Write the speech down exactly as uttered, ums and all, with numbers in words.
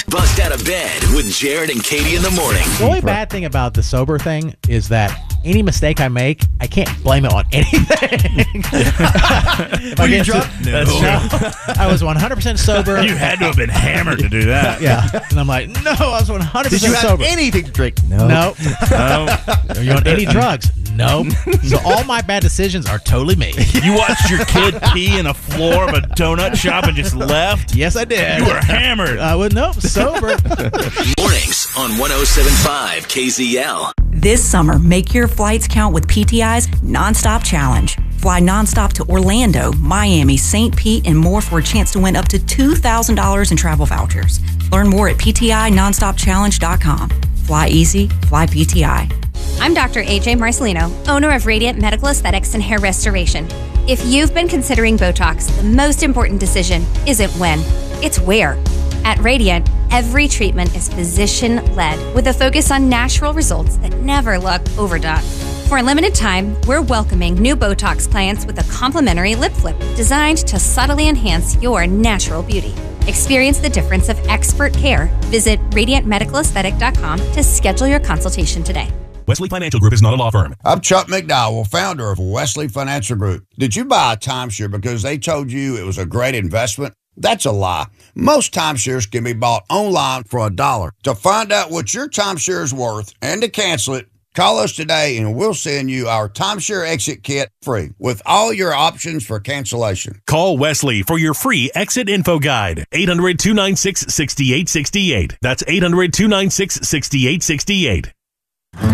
Bust out of bed with Jared and Katie in the morning. The only bad thing about the sober thing is that any mistake I make, I can't blame it on anything. If I get drunk, No. no, I was one hundred percent sober. You had to have been hammered to do that. Yeah, and I'm like, no, I was one hundred Did you percent have sober. anything to drink? No. No. No. Are you on any drugs? Nope. So all my bad decisions are totally me. You watched your kid pee in a floor of a donut shop and just left? Yes, I did. You were hammered. I would nope, sober. Mornings on one oh seven point five K Z L. This summer, make your flights count with P T I's Nonstop Challenge. Fly nonstop to Orlando, Miami, Saint Pete, and more for a chance to win up to two thousand dollars in travel vouchers. Learn more at P T I nonstop challenge dot com. Fly easy, fly P T I. I'm Doctor A J Marcelino, owner of Radiant Medical Aesthetics and Hair Restoration. If you've been considering Botox, the most important decision isn't when, it's where. At Radiant, every treatment is physician-led with a focus on natural results that never look overdone. For a limited time, we're welcoming new Botox clients with a complimentary lip flip designed to subtly enhance your natural beauty. Experience the difference of expert care. Visit radiant medical aesthetic dot com to schedule your consultation today. Wesley Financial Group is not a law firm. I'm Chuck McDowell, founder of Wesley Financial Group. Did you buy a timeshare because they told you it was a great investment? That's a lie. Most timeshares can be bought online for a dollar. To find out what your timeshare is worth and to cancel it, call us today and we'll send you our timeshare exit kit free with all your options for cancellation. Call Wesley for your free exit info guide. eight hundred, two nine six, six eight six eight. That's eight hundred, two nine six, six eight six eight.